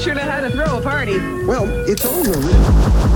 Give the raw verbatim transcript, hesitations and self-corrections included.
sure know how to throw a party. Well, it's all the